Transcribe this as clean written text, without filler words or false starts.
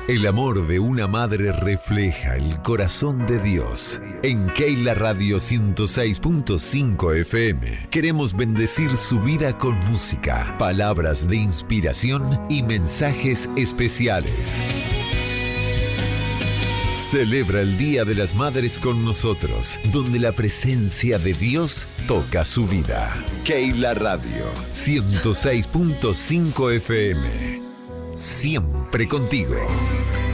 El amor de una madre refleja el corazón de Dios. En Keila Radio 106.5 FM queremos bendecir su vida con música, palabras de inspiración y mensajes especiales. Celebra el Día de las Madres con nosotros, donde la presencia de Dios toca su vida. Keila Radio 106.5 FM. Siempre contigo.